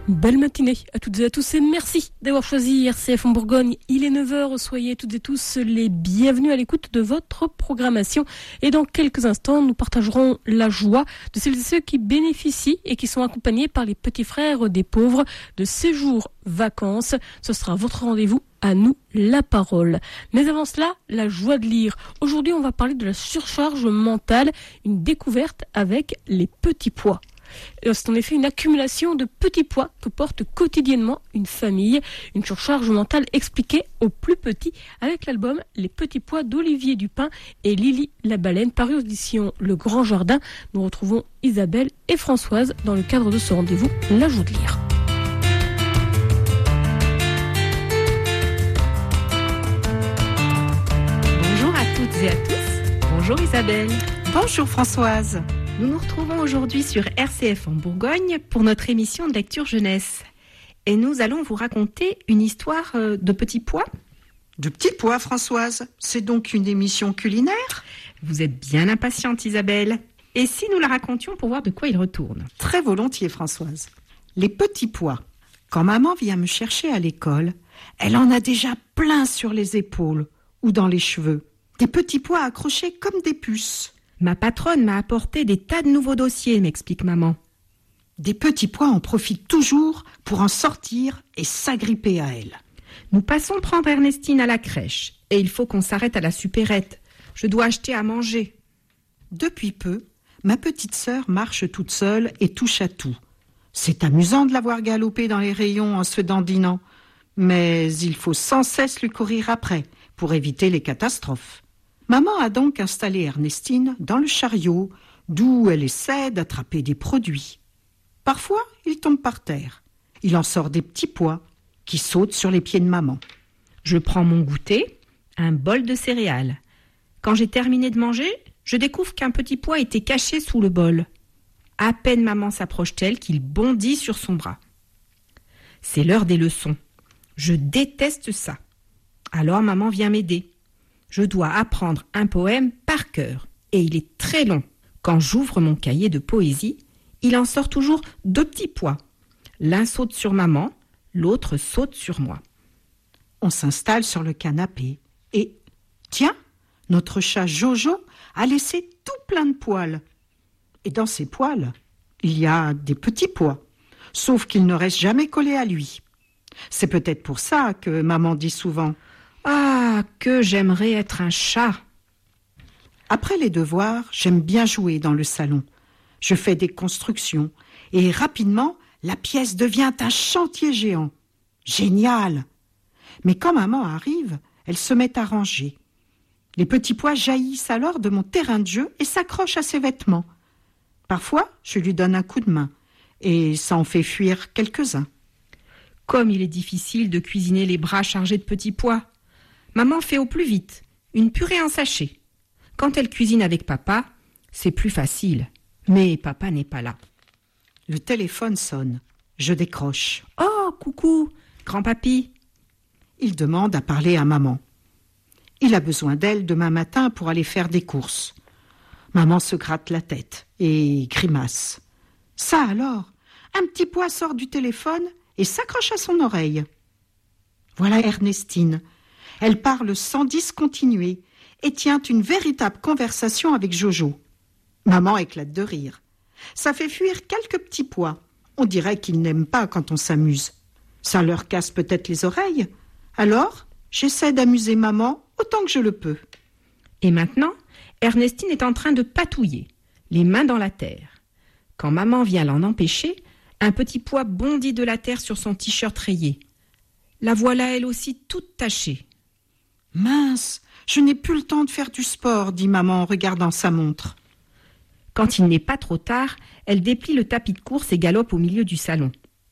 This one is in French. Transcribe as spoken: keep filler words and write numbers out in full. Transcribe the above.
Belle matinée à toutes et à tous et merci d'avoir choisi R C F en Bourgogne. Il est neuf heures, soyez toutes et tous les bienvenus à l'écoute de votre programmation. Et dans quelques instants, nous partagerons la joie de celles et ceux qui bénéficient et qui sont accompagnés par les petits frères des pauvres de séjour vacances. Ce sera votre rendez-vous. À nous la parole. Mais avant cela, la joie de lire. Aujourd'hui, on va parler de la surcharge mentale, une découverte avec les petits pois. C'est en effet une accumulation de petits pois que porte quotidiennement une famille, une surcharge mentale expliquée aux plus petits avec l'album Les petits pois d'Olivier Dupin et Lily la baleine, paru aux éditions Le Grand Jardin. Nous retrouvons Isabelle et Françoise dans le cadre de ce rendez-vous La joie de lire. Bonjour à toutes et à tous. Bonjour Isabelle. Bonjour Françoise. Nous nous retrouvons aujourd'hui sur R C F en Bourgogne pour notre émission de lecture jeunesse. Et nous allons vous raconter une histoire de petits pois. De petits pois, Françoise. C'est donc une émission culinaire ? Vous êtes bien impatiente, Isabelle. Et si nous la racontions pour voir de quoi il retourne ? Très volontiers, Françoise. Les petits pois. Quand maman vient me chercher à l'école, elle en a déjà plein sur les épaules ou dans les cheveux. Des petits pois accrochés comme des puces. Ma patronne m'a apporté des tas de nouveaux dossiers, m'explique maman. Des petits pois en profitent toujours pour en sortir et s'agripper à elle. Nous passons prendre Ernestine à la crèche et il faut qu'on s'arrête à la supérette. Je dois acheter à manger. Depuis peu, ma petite sœur marche toute seule et touche à tout. C'est amusant de la voir galoper dans les rayons en se dandinant, mais il faut sans cesse lui courir après pour éviter les catastrophes. Maman a donc installé Ernestine dans le chariot, d'où elle essaie d'attraper des produits. Parfois, il tombe par terre. Il en sort des petits pois qui sautent sur les pieds de maman. Je prends mon goûter, un bol de céréales. Quand j'ai terminé de manger, je découvre qu'un petit pois était caché sous le bol. À peine maman s'approche-t-elle qu'il bondit sur son bras. C'est l'heure des leçons. Je déteste ça. Alors maman vient m'aider. Je dois apprendre un poème par cœur, et il est très long. Quand j'ouvre mon cahier de poésie, il en sort toujours deux petits pois. L'un saute sur maman, l'autre saute sur moi. On s'installe sur le canapé, et tiens, notre chat Jojo a laissé tout plein de poils. Et dans ces poils, il y a des petits pois, sauf qu'ils ne restent jamais collés à lui. C'est peut-être pour ça que maman dit souvent « Ah, que j'aimerais être un chat !» Après les devoirs, j'aime bien jouer dans le salon. Je fais des constructions et rapidement, la pièce devient un chantier géant. Génial! Mais quand maman arrive, elle se met à ranger. Les petits pois jaillissent alors de mon terrain de jeu et s'accrochent à ses vêtements. Parfois, je lui donne un coup de main et ça en fait fuir quelques-uns. Comme il est difficile de cuisiner les bras chargés de petits pois. Maman fait au plus vite, une purée en sachet. Quand elle cuisine avec papa, c'est plus facile. Mais papa n'est pas là. Le téléphone sonne. Je décroche. « Oh, coucou, grand-papy !» Il demande à parler à maman. Il a besoin d'elle demain matin pour aller faire des courses. Maman se gratte la tête et grimace. Ça alors, un petit pois sort du téléphone et s'accroche à son oreille. Voilà Ernestine. Elle parle sans discontinuer et tient une véritable conversation avec Jojo. Maman éclate de rire. Ça fait fuir quelques petits pois. On dirait qu'ils n'aiment pas quand on s'amuse. Ça leur casse peut-être les oreilles. Alors, j'essaie d'amuser maman autant que je le peux. Et maintenant, Ernestine est en train de patouiller, les mains dans la terre. Quand maman vient l'en empêcher, un petit pois bondit de la terre sur son t-shirt rayé. La voilà elle aussi toute tachée. « Mince, je n'ai plus le temps de faire du sport, dit maman en regardant sa montre. » Quand il n'est pas trop tard, elle déplie le tapis de course et galope au milieu du salon.